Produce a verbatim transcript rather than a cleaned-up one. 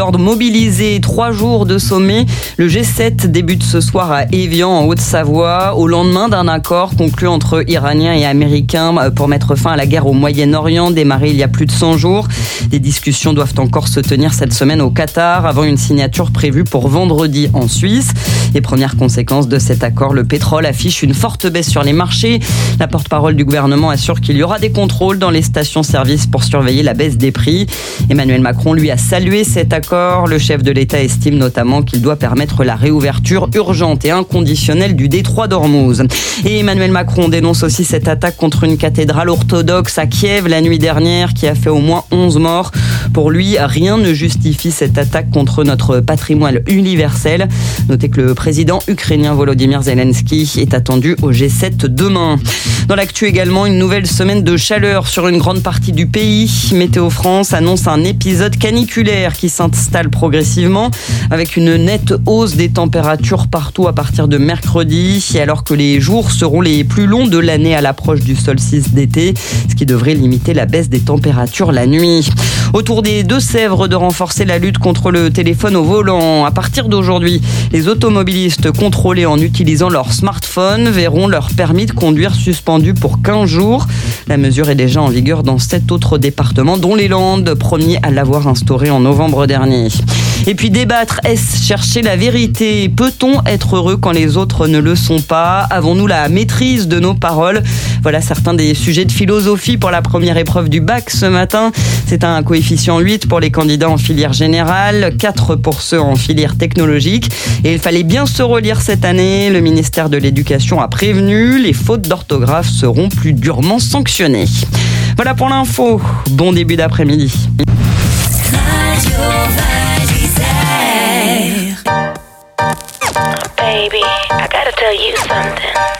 Ordre mobilisé, trois jours de sommet. Le G sept débute ce soir à Évian, en Haute-Savoie, au lendemain d'un accord conclu entre Iraniens et Américains pour mettre fin à la guerre au Moyen-Orient, démarré il y a plus de cent jours. Des discussions doivent encore se tenir cette semaine au Qatar, avant une signature prévue pour vendredi en Suisse. Et première conséquence de cet accord, le pétrole affiche une forte baisse sur les marchés. La porte-parole du gouvernement assure qu'il y aura des contrôles dans les stations-service pour surveiller la baisse des prix. Emmanuel Macron, lui, a salué cet accord. Le chef de l'État estime notamment qu'il doit permettre la réouverture urgente et inconditionnelle du détroit d'Ormuz. Et Emmanuel Macron dénonce aussi cette attaque contre une cathédrale orthodoxe à Kiev la nuit dernière qui a fait au moins onze morts. Pour lui, rien ne justifie cette attaque contre notre patrimoine universel. Notez que le président ukrainien Volodymyr Zelensky est attendu au G sept demain. Dans l'actu également, une nouvelle semaine de chaleur sur une grande partie du pays. Météo France annonce un épisode caniculaire qui s'installe progressivement avec une nette hausse des températures partout à partir de mercredi, et alors que les jours seront les plus longs de l'année à l'approche du solstice d'été, ce qui devrait limiter la baisse des températures la nuit. Autour des Deux-Sèvres de renforcer la lutte contre le téléphone au volant. À partir d'aujourd'hui, les automobilistes contrôlés en utilisant leur smartphone verront leur permis de conduire suspendu pour quinze jours. La mesure est déjà en vigueur dans sept autres départements, dont les Landes, premier à l'avoir instauré en novembre dernier. Et puis débattre, est-ce chercher la vérité? Peut-on être heureux quand les autres ne le sont pas? Avons-nous la maîtrise de nos paroles? Voilà certains des sujets de philosophie pour la première épreuve du bac ce matin. C'est un coefficient huit pour les candidats en filière générale, quatre pour ceux en filière technologique. Et il fallait bien se relire cette année. Le ministère de l'Éducation a prévenu, les fautes d'orthographe seront plus durement sanctionnées. Voilà pour l'info. Bon début d'après-midi. Baby, I gotta tell you something.